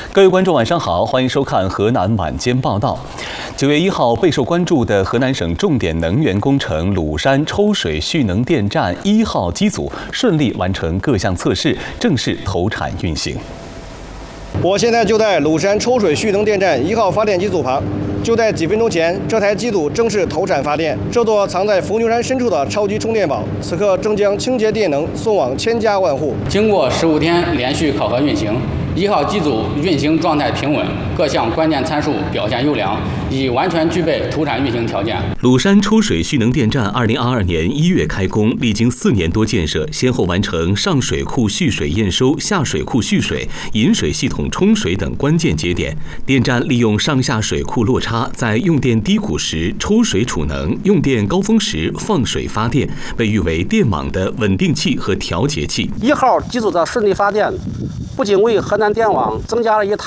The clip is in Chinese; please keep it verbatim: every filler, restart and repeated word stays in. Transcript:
各位观众，晚上好，欢迎收看河南晚间报道。九月一号，备受关注的河南省重点能源工程鲁山抽水蓄能电站一号机组顺利完成各项测试，正式投产运行。 我现在就在鲁山抽水蓄能电站一号发电机组旁。就在几分钟前，这台机组正式投产发电。这座藏在伏牛山深处的超级充电宝，此刻正将清洁电能送往千家万户。 经过十五天连续考核运行，一号机组运行状态平稳，各项关键参数表现优良，已完全具备投产运行条件。 鲁山抽水蓄能电站二零二二年一月开工，历经四年多建设，先后完成上水库蓄水验收、下水库蓄水、引水系统冲水等关键节点。电站利用上下水库落差，在用电低谷时抽水储能，用电高峰时放水发电，被誉为电网的稳定器和调节器。 一号机组的顺利发电，不仅为河南电网增加了一